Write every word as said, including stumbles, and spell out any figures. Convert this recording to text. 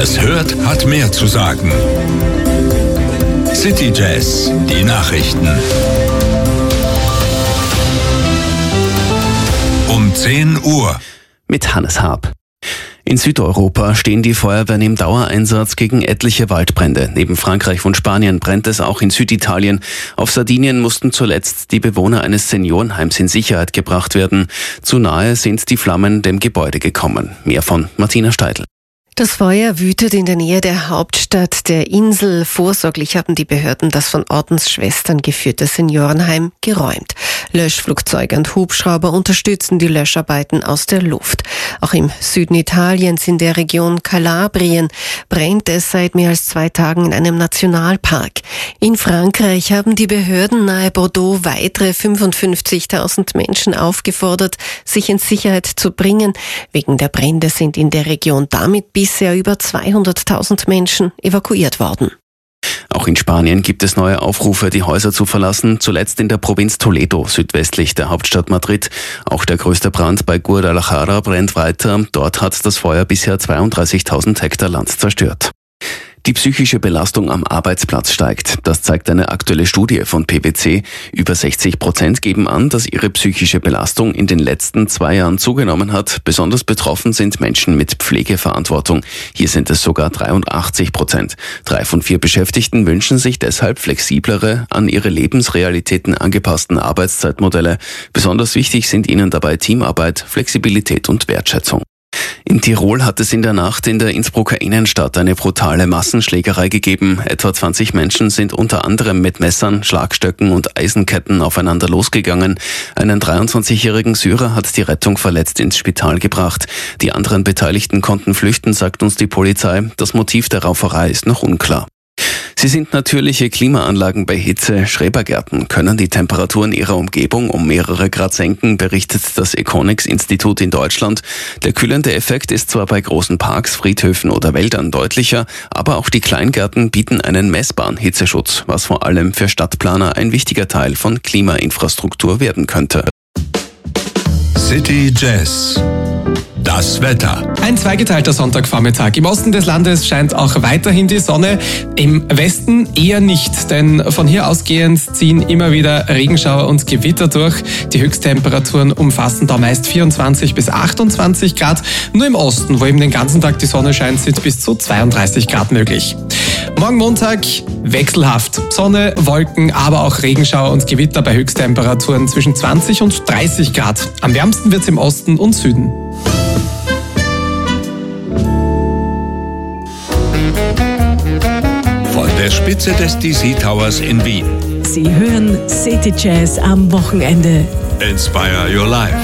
Wer es hört, hat mehr zu sagen. City Jazz, die Nachrichten. Um zehn Uhr. Mit Hannes Haab. In Südeuropa stehen die Feuerwehren im Dauereinsatz gegen etliche Waldbrände. Neben Frankreich und Spanien brennt es auch in Süditalien. Auf Sardinien mussten zuletzt die Bewohner eines Seniorenheims in Sicherheit gebracht werden. Zu nahe sind die Flammen dem Gebäude gekommen. Mehr von Martina Steidl. Das Feuer wütet in der Nähe der Hauptstadt der Insel. Vorsorglich haben die Behörden das von Ordensschwestern geführte Seniorenheim geräumt. Löschflugzeuge und Hubschrauber unterstützen die Löscharbeiten aus der Luft. Auch im Süden Italiens, in der Region Kalabrien, brennt es seit mehr als zwei Tagen in einem Nationalpark. In Frankreich haben die Behörden nahe Bordeaux weitere fünfundfünfzigtausend Menschen aufgefordert, sich in Sicherheit zu bringen. Wegen der Brände sind in der Region damit bisher über zweihunderttausend Menschen evakuiert worden. Auch in Spanien gibt es neue Aufrufe, die Häuser zu verlassen, zuletzt in der Provinz Toledo, südwestlich der Hauptstadt Madrid. Auch der größte Brand bei Guadalajara brennt weiter. Dort hat das Feuer bisher zweiunddreißigtausend Hektar Land zerstört. Die psychische Belastung am Arbeitsplatz steigt. Das zeigt eine aktuelle Studie von P W C. Über sechzig Prozent geben an, dass ihre psychische Belastung in den letzten zwei Jahren zugenommen hat. Besonders betroffen sind Menschen mit Pflegeverantwortung. Hier sind es sogar dreiundachtzig Prozent. Drei von vier Beschäftigten wünschen sich deshalb flexiblere, an ihre Lebensrealitäten angepassten Arbeitszeitmodelle. Besonders wichtig sind ihnen dabei Teamarbeit, Flexibilität und Wertschätzung. In Tirol hat es in der Nacht in der Innsbrucker Innenstadt eine brutale Massenschlägerei gegeben. Etwa zwanzig Menschen sind unter anderem mit Messern, Schlagstöcken und Eisenketten aufeinander losgegangen. Einen dreiundzwanzigjährigen Syrer hat die Rettung verletzt ins Spital gebracht. Die anderen Beteiligten konnten flüchten, sagt uns die Polizei. Das Motiv der Rauferei ist noch unklar. Sie sind natürliche Klimaanlagen bei Hitze. Schrebergärten können die Temperaturen ihrer Umgebung um mehrere Grad senken, berichtet das Econics-Institut in Deutschland. Der kühlende Effekt ist zwar bei großen Parks, Friedhöfen oder Wäldern deutlicher, aber auch die Kleingärten bieten einen messbaren Hitzeschutz, was vor allem für Stadtplaner ein wichtiger Teil von Klimainfrastruktur werden könnte. City Jazz. Das Wetter. Ein zweigeteilter Sonntagvormittag. Im Osten des Landes scheint auch weiterhin die Sonne, im Westen eher nicht, denn von hier ausgehend ziehen immer wieder Regenschauer und Gewitter durch. Die Höchsttemperaturen umfassen da meist vierundzwanzig bis achtundzwanzig Grad. Nur im Osten, wo eben den ganzen Tag die Sonne scheint, sind bis zu zweiunddreißig Grad möglich. Morgen Montag wechselhaft. Sonne, Wolken, aber auch Regenschauer und Gewitter bei Höchsttemperaturen zwischen zwanzig und dreißig Grad. Am wärmsten wird's im Osten und Süden. Von der Spitze des D C Towers in Wien. Sie hören City Jazz am Wochenende. Inspire your life.